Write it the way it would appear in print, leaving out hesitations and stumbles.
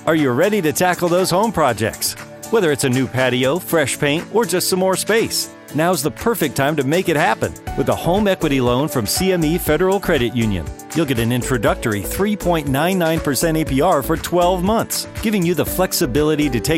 Are you ready to tackle those home projects? Whether it's a new patio, fresh paint, or just some more space, now's the perfect time to make it happen with a home equity loan from CME Federal Credit Union. You'll get an introductory 3.99% APR for 12 months, giving you the flexibility to take